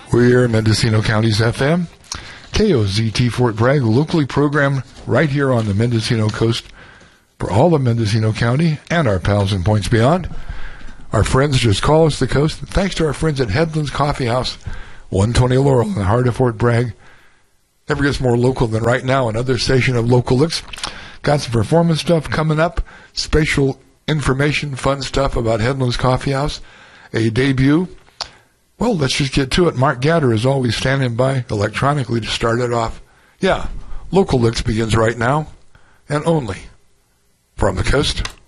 We're Mendocino County's FM, KOZT Fort Bragg, locally programmed right here on the Mendocino coast for all of Mendocino County and our pals in points beyond. Our friends just call us the coast. Thanks to our friends at Headlands Coffee House, 120 Laurel in the heart of Fort Bragg. Never gets more local than right now, another station of Local Licks. Got some performance stuff coming up, spatial information, fun stuff about Headlands Coffee House, a debut. Well, let's just get to it. Mark Gatter is always standing by electronically to start it off. Yeah, Local Licks begins right now, and only from the coast.